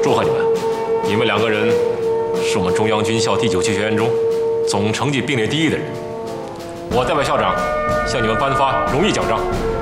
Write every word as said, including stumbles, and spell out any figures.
祝贺你们！你们两个人是我们中央军校第九期学员中总成绩并列第一的人。我代表校长向你们颁发荣誉奖章。